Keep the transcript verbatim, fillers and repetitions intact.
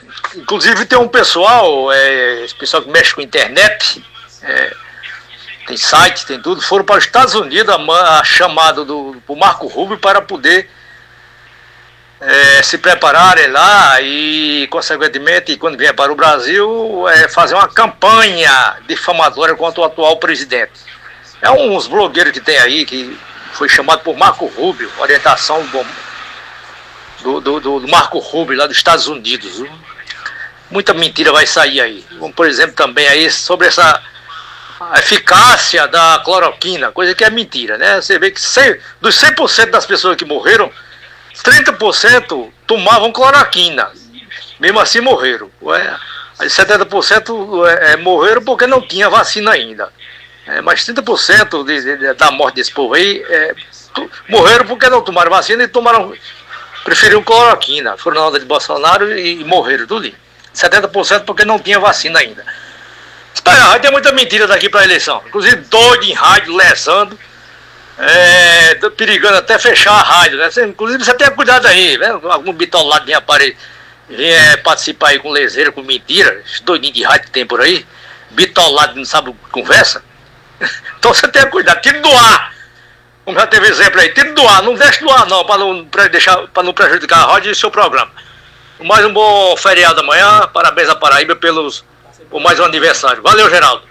inclusive tem um pessoal, é, esse pessoal que mexe com internet, é, tem site, tem tudo, foram para os Estados Unidos a, a chamado do, do Marco Rubio para poder é, se prepararem lá e, consequentemente, quando vier para o Brasil, é, fazer uma campanha difamadora contra o atual presidente. É uns blogueiros que tem aí, que foi chamado por Marco Rubio, orientação do, do, do, do Marco Rubio, lá dos Estados Unidos. Muita mentira vai sair aí. Como, por exemplo, também aí sobre essa eficácia da cloroquina, coisa que é mentira, né? Você vê que cem, dos cem por cento das pessoas que morreram, trinta por cento tomavam cloroquina. Mesmo assim morreram. Aí setenta por cento é, morreram porque não tinha vacina ainda. É, mas trinta por cento de, de, da morte desse povo aí é, morreram porque não tomaram vacina e tomaram, preferiram cloroquina. Foram na onda de Bolsonaro e, e morreram tudo. setenta por cento porque não tinha vacina ainda. Espera, vai ter muita mentira daqui para a eleição. Inclusive doido em rádio, lesando, é, perigando até fechar a rádio. Né? Você, inclusive você tenha cuidado aí, né? Algum bitolado vinha, apare... vinha participar aí com leseira, com mentira, esse doidinho de rádio que tem por aí, bitolado não sabe conversa. Então você tenha cuidado, tire do ar. Como já teve exemplo aí, tire do ar, não deixe do ar não, para não, deixar, para não prejudicar a rádio e o seu programa. Mais um bom feriado amanhã, parabéns a Paraíba pelos, por mais um aniversário. Valeu, Geraldo.